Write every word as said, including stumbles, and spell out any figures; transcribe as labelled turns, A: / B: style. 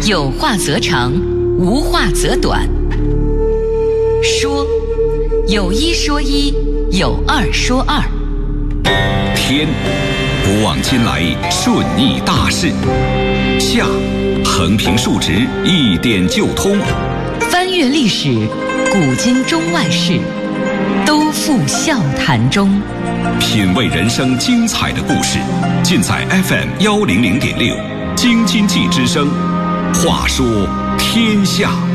A: 有话则长，无话则短。说，有一说一，有二说二。
B: 天，不忘今来顺逆大事；下，横平竖直一点就通。
A: 翻阅历史，古今中外事，都付笑谈中。
B: 品味人生精彩的故事，尽在 F M 幺零零点六京津冀之声。话说天下。